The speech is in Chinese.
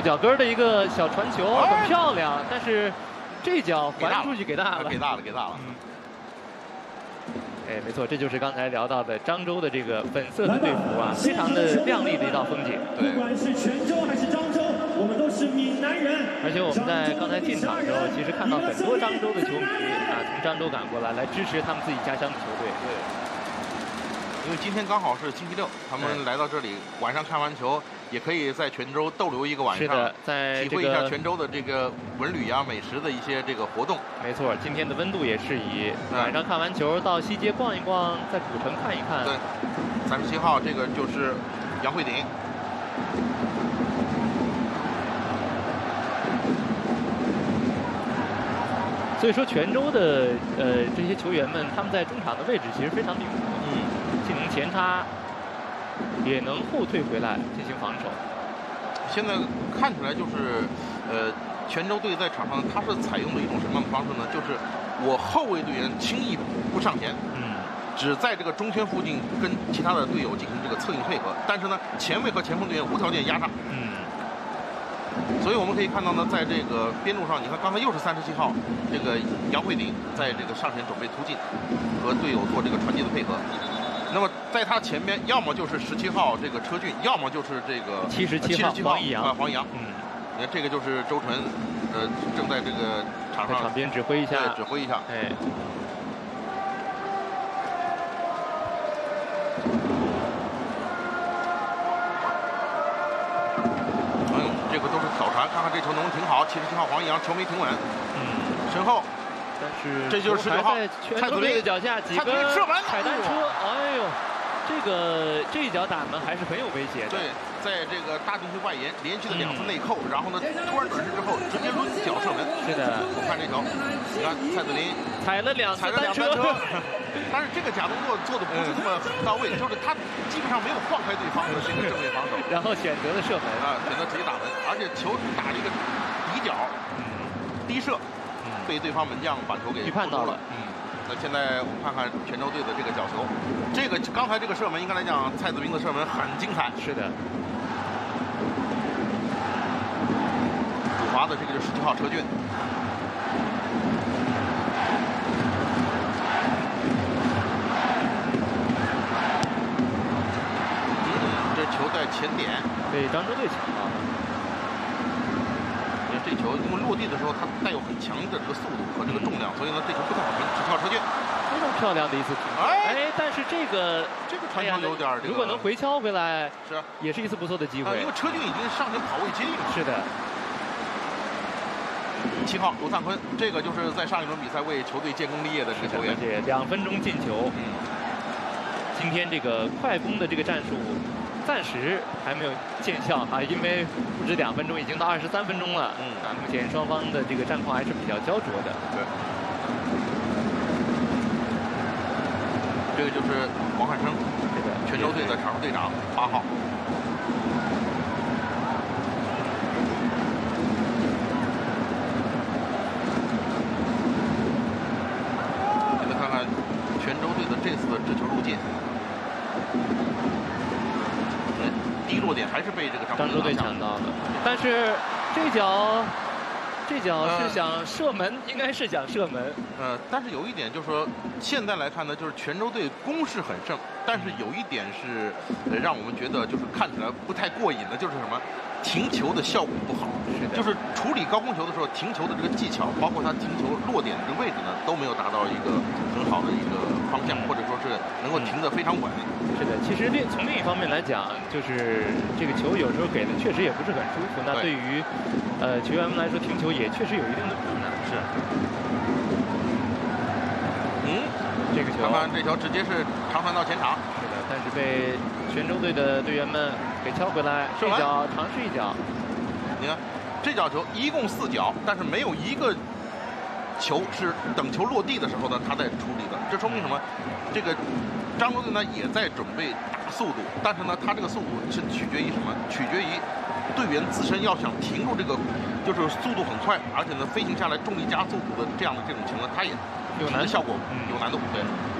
脚跟的一个小传球，很漂亮，但是这脚还出去给大了， 给大了。 哎，没错，这就是刚才聊到的漳州的这个粉色的队服啊，非常的亮丽的一道风景。 对， 不管是泉州还是漳州，我们都是闽南人。 而且我们在刚才进场的时候，其实看到很多漳州的球迷啊，从漳州赶过来支持他们自己家乡的球队。 对。因为今天刚好是星期六，他们来到这里，晚上看完球，也可以在泉州逗留一个晚上， 是的，在体会一下泉州的这个文旅啊、美食的一些这个活动。 没错，今天的温度也适宜，晚上看完球到西街逛一逛，在古城看一看。 对，37号这个就是杨慧鼎。 所以说，泉州的这些球员们，他们在中场的位置其实非常灵活。既能前插，也能后退回来进行防守。 现在看起来就是，泉州队在场上他是采用的一种什么样的方式呢？就是我后卫队员轻易不上前，只在这个中圈附近跟其他的队友进行这个策应配合，但是呢，前卫和前锋队员无条件压上。所以我们可以看到呢，在这个边路上，你看刚才又是37号这个杨慧鼎在这个上前准备突进，和队友做这个传接的配合。那么在他前边，要么就是17号这个车俊，要么就是这个 77号黄义阳。你看这个就是周纯，正在这个场上场边指挥一下， 指挥一下。 哎。 这个都是小传，看看这球能不能停好。77号黄义阳球没停稳，身后。 但是这就是19号蔡子林的脚下几个射门， 踩单车，哎呦，这一脚打门还是很有威胁的。 对，在这个大禁区外沿连续的2次内扣，然后呢突然转身之后直接抡脚射门。 是的， 我们看这球，你看蔡子林踩了2次单车， 但是这个假动作做的不是这么到位，就是他基本上没有晃开对方的这个正面防守， 然后选择了射门啊，选择直接打门，而且球打了一个底角，低射。被对方门将把球给预判到了。 那现在我们看看泉州队的这个角球，这个刚才这个射门应该来讲，蔡子斌的射门很精彩。 是的。 主罚的这个是17号车俊。这球在前点被漳州队抢到了。 这球因为落地的时候，它带有很强的这个速度和这个重量，所以呢，这球不太好停。17号车俊， 非常漂亮的一次停。但是这个传球有点如果能回敲回来， 是也是一次不错的机会。 因为车俊已经上前跑位接应了。 是的。 7号罗灿坤，这个就是在上一轮比赛为球队建功立业的这个球员， 而且2分钟进球。今天这个快攻的这个战术。暂时还没有见效啊，因为不止2分钟，已经到23分钟了。目前双方的这个战况还是比较焦灼的。 对。这个就是王汉生， 这个泉州队的场上队长8号。现在看看泉州队的这次的制球路径。第一落点还是被这个漳州队抢到了，但是这脚是想射门，应该是想射门。 但是有一点就是说，现在来看呢，就是泉州队攻势很盛，但是有一点是让我们觉得就是看起来不太过瘾的，就是什么停球的效果不好。 是的， 就是处理高空球的时候，停球的这个技巧，包括他停球落点的这个位置呢，都没有达到一个很好的一个方向，或者说是能够停得非常稳。 是的，其实从另一方面来讲，就是这个球有时候给的确实也不是很舒服。那对于球员们来说，停球也确实有一定的困难。 是。 这个球， 看看这球直接是长传到前场。 是的，但是被泉州队的队员们给敲回来，这脚尝试一脚。 你看，这脚球一共4脚，但是没有一个球是等球落地的时候呢，他在处理的。这说明什么？这个漳州队呢也在准备打速度，但是呢，他这个速度是取决于什么？取决于队员自身要想停住这个，就是速度很快，而且呢飞行下来重力加速度的这种情况，他也有难效果，有难度。对。